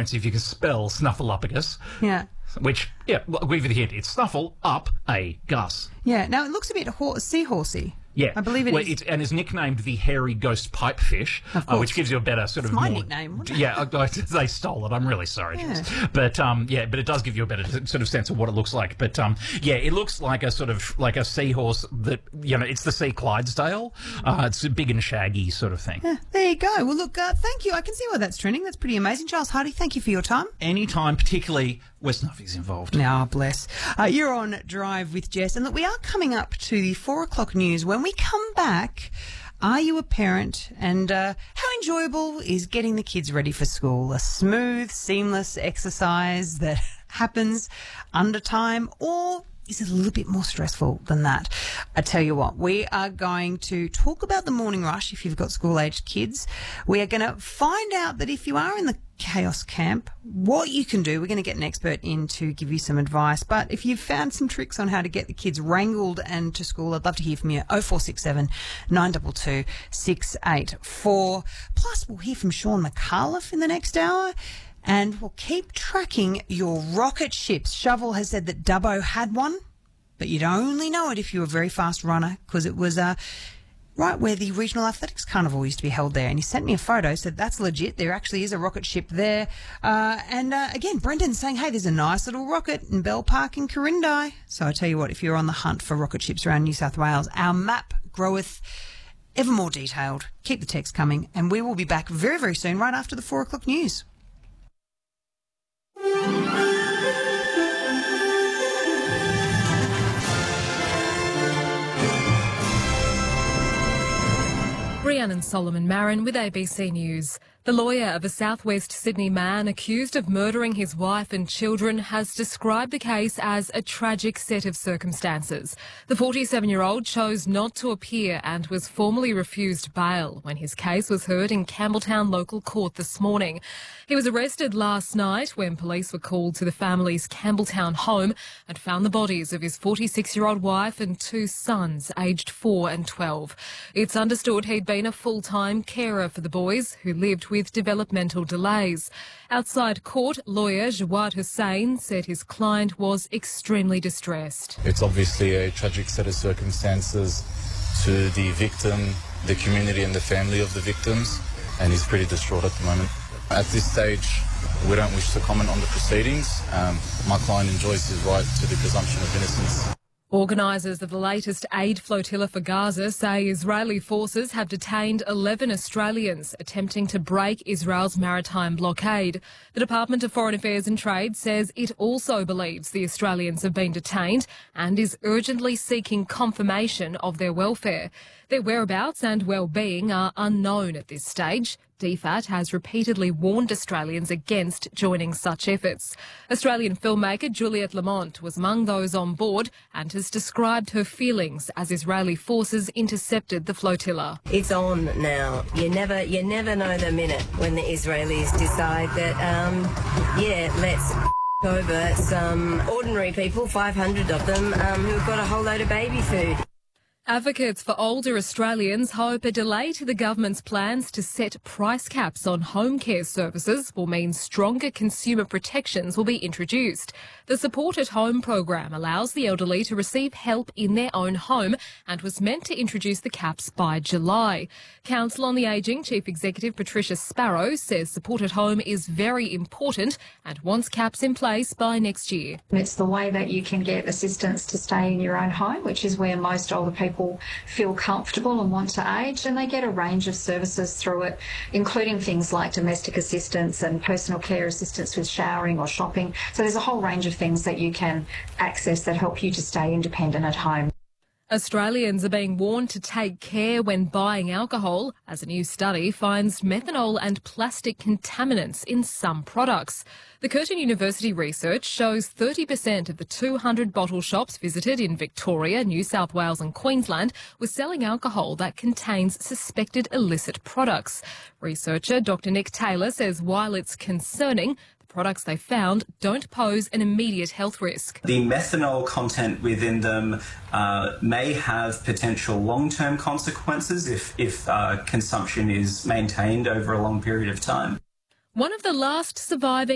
points if you can spell Snuffleupagus. Yeah. Which, I'll give you the hint. It's Snuffle up a Gus. Yeah. Now, it looks a bit seahorsey. Yeah. I believe it is. And is nicknamed the hairy ghost pipefish, which gives you a better sort of my nickname, wouldn't it? Yeah, they stole it. I'm really sorry, Jess. But it does give you a better sort of sense of what it looks like. But it looks like a sort of like a seahorse that, it's the sea Clydesdale. It's a big and shaggy sort of thing. Yeah, there you go. Well, look, thank you. I can see why that's trending. That's pretty amazing. Charles Hardy, thank you for your time. Anytime, particularly where Snuffy's involved. Now, bless. You're on Drive with Jess, and look, we are coming up to the 4 o'clock news. When we come back, are you a parent, and how enjoyable is getting the kids ready for school? A smooth, seamless exercise that happens under time, or is it a little bit more stressful than that? I tell you what, we are going to talk about the morning rush if you've got school-aged kids. We are going to find out that if you are in the chaos camp, what you can do. We're going to get an expert in to give you some advice. But if you've found some tricks on how to get the kids wrangled and to school, I'd love to hear from you. 0467 922 684. Plus, we'll hear from Sean McAuliffe in the next hour. And we'll keep tracking your rocket ships. Shovel has said that Dubbo had one, but you'd only know it if you were a very fast runner, because it was right where the Regional Athletics Carnival used to be held there. And he sent me a photo, said that's legit. There actually is a rocket ship there. Again, Brendan's saying, hey, there's a nice little rocket in Bell Park in Corindai. So I tell you what, if you're on the hunt for rocket ships around New South Wales, our map groweth ever more detailed. Keep the text coming, and we will be back very, very soon, right after the 4 o'clock news. Rhiannon Solomon Marin with ABC News. The lawyer of a southwest Sydney man accused of murdering his wife and children has described the case as a tragic set of circumstances. The 47-year-old chose not to appear and was formally refused bail when his case was heard in Campbelltown local court this morning. He was arrested last night when police were called to the family's Campbelltown home and found the bodies of his 46-year-old wife and 2 sons, aged 4 and 12. It's understood he'd been a full-time carer for the boys, who lived with developmental delays. Outside court, lawyer Jawad Hussain said his client was extremely distressed. It's obviously a tragic set of circumstances to the victim, the community and the family of the victims, and he's pretty distraught at the moment. At this stage, we don't wish to comment on the proceedings. My client enjoys his right to the presumption of innocence. Organisers of the latest aid flotilla for Gaza say Israeli forces have detained 11 Australians attempting to break Israel's maritime blockade. The Department of Foreign Affairs and Trade says it also believes the Australians have been detained and is urgently seeking confirmation of their welfare. Their whereabouts and well-being are unknown at this stage. DFAT has repeatedly warned Australians against joining such efforts. Australian filmmaker Juliette Lamont was among those on board and has described her feelings as Israeli forces intercepted the flotilla. It's on now. You never know the minute when the Israelis decide that, let's over some ordinary people, 500 of them, who've got a whole load of baby food. Advocates for older Australians hope a delay to the government's plans to set price caps on home care services will mean stronger consumer protections will be introduced. The Support at Home program allows the elderly to receive help in their own home and was meant to introduce the caps by July. Council on the Ageing Chief Executive Patricia Sparrow says Support at Home is very important and wants caps in place by next year. It's the way that you can get assistance to stay in your own home, which is where most older people feel comfortable and want to age, and they get a range of services through it, including things like domestic assistance and personal care assistance with showering or shopping. So there's a whole range of things that you can access that help you to stay independent at home. Australians are being warned to take care when buying alcohol, as a new study finds methanol and plastic contaminants in some products. The Curtin University research shows 30% of the 200 bottle shops visited in Victoria, New South Wales and Queensland were selling alcohol that contains suspected illicit products. Researcher Dr Nick Taylor says while it's concerning, products they found don't pose an immediate health risk. The methanol content within them may have potential long-term consequences if consumption is maintained over a long period of time. One of the last surviving